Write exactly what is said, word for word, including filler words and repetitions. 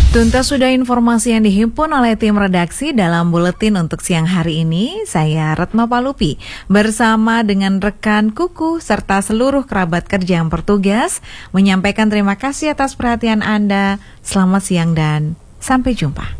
Tuntas sudah informasi yang dihimpun oleh tim redaksi dalam buletin untuk siang hari ini. Saya Retno Palupi bersama dengan rekan Kuku serta seluruh kerabat kerja yang bertugas menyampaikan terima kasih atas perhatian Anda. Selamat siang dan sampai jumpa.